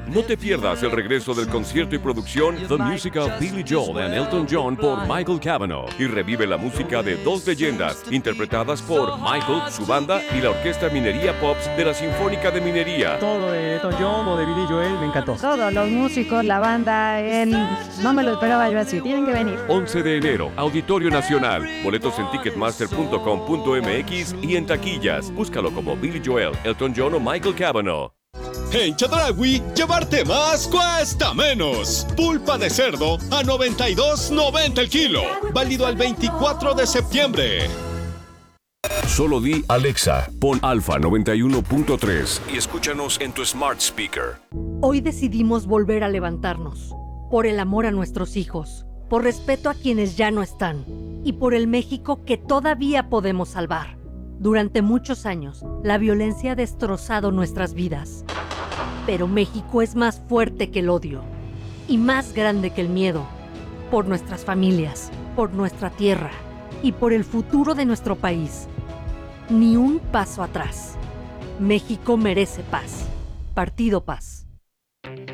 No te pierdas el regreso del concierto y producción The Music of Billy Joel and Elton John por Michael Cavanaugh y revive la música de dos leyendas interpretadas por Michael, su banda y la Orquesta Minería Pops de la Sinfónica de Minería. Todo de Elton John o de Billy Joel me encantó. Todos los músicos, la banda, no me lo esperaba yo así. Tienen que venir. 11 de enero, Auditorio Nacional. Boletos en ticketmaster.com.mx y en taquillas. Búscalo como Billy Joel, Elton John o Michael Cavanaugh. En Chedraui, llevarte más cuesta menos. Pulpa de cerdo a $92.90 el kilo. Válido al 24 de septiembre. Solo di Alexa, pon Alfa 91.3 y escúchanos en tu smart speaker. Hoy decidimos volver a levantarnos. Por el amor a nuestros hijos, por respeto a quienes ya no están y por el México que todavía podemos salvar. Durante muchos años, la violencia ha destrozado nuestras vidas. Pero México es más fuerte que el odio y más grande que el miedo. Por nuestras familias, por nuestra tierra y por el futuro de nuestro país. Ni un paso atrás. México merece paz. Partido Paz.